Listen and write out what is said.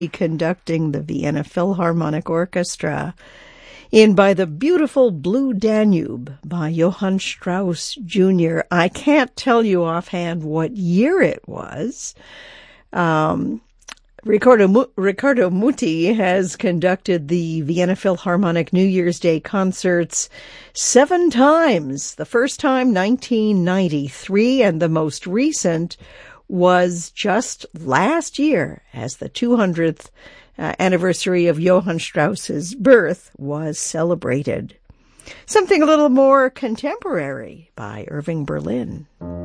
conducting the Vienna Philharmonic Orchestra in By the Beautiful Blue Danube by Johann Strauss Jr. I can't tell you offhand what year it was. Riccardo Muti has conducted the Vienna Philharmonic New Year's Day concerts 7 times. The first time, 1993, and the most recent was just last year as the 200th anniversary of Johann Strauss's birth was celebrated. Something a little more contemporary by Irving Berlin.